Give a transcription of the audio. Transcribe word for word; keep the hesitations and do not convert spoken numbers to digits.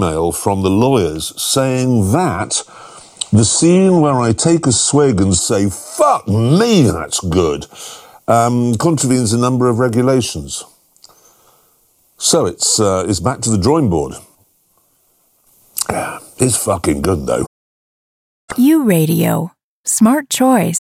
email from the lawyers saying that the scene where I take a swig and say, fuck me, that's good, um, contravenes a number of regulations. So it's, uh, it's back to the drawing board. It's fucking good, though. U Radio. Smart choice.